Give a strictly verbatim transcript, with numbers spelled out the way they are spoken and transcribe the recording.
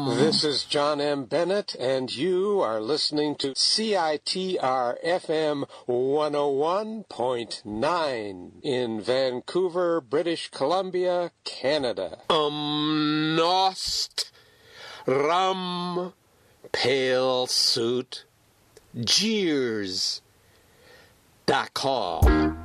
This is John M. Bennett, and you are listening to C I T R F M one oh one point nine in Vancouver, British Columbia, Canada. Um, Nost, Rum, Pale Suit, Jeers, dot com.